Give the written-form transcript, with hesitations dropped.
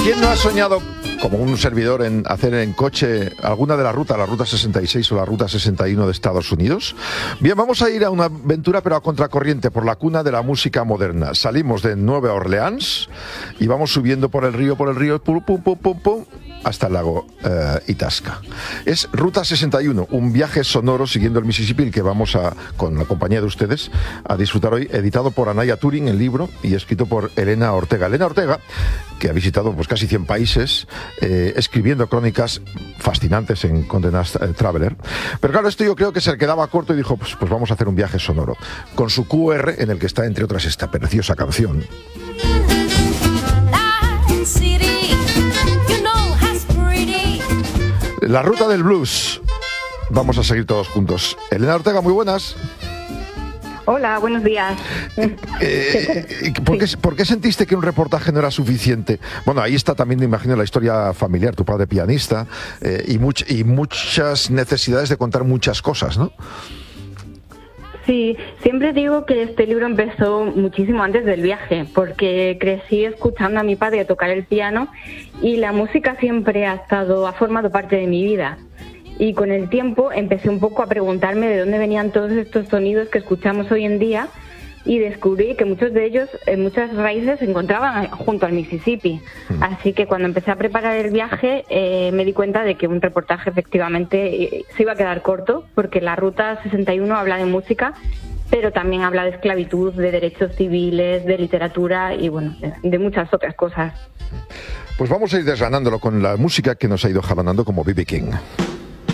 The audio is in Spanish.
¿Quién no ha soñado, como un servidor, en hacer en coche alguna de las rutas, la Ruta 66 o la Ruta 61 de Estados Unidos? Bien, vamos a ir a una aventura, pero a contracorriente, por la cuna de la música moderna. Salimos de Nueva Orleans y vamos subiendo por el río, pum, pum, pum, pum, pum, hasta el lago Itasca. Es Ruta 61, un viaje sonoro siguiendo el Mississippi, el que vamos a, con la compañía de ustedes, a disfrutar hoy, editado por Anaya Turing, el libro, y escrito por Elena Ortega. Elena Ortega, que ha visitado pues casi 100 países, escribiendo crónicas fascinantes en Condé Nast Traveler. Pero claro, esto yo creo que se le quedaba corto y dijo, pues vamos a hacer un viaje sonoro, con su QR, en el que está, entre otras, esta preciosa canción. La ruta del blues. Vamos a seguir todos juntos. Elena Ortega, muy buenas. Hola, buenos días. ¿Por qué sentiste que un reportaje no era suficiente? Bueno, ahí está también, me imagino, la historia familiar, tu padre pianista, y muchas necesidades de contar muchas cosas, ¿no? Sí, siempre digo que este libro empezó muchísimo antes del viaje, porque crecí escuchando a mi padre tocar el piano y la música siempre ha formado parte de mi vida. Y con el tiempo empecé un poco a preguntarme de dónde venían todos estos sonidos que escuchamos hoy en día y descubrí que muchos de ellos, muchas raíces, se encontraban junto al Mississippi. Así que cuando empecé a preparar el viaje me di cuenta de que un reportaje efectivamente se iba a quedar corto, porque la Ruta 61 habla de música, pero también habla de esclavitud, de derechos civiles, de literatura y bueno, de muchas otras cosas. Pues vamos a ir desgranándolo con la música que nos ha ido jalonando, como B.B. King.